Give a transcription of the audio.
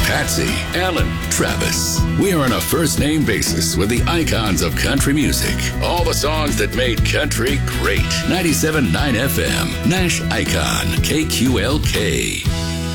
Patsy, Alan, Travis. We are on a first-name basis with the icons of country music. All the songs that made country great. 97.9 FM, Nash Icon, KQLK.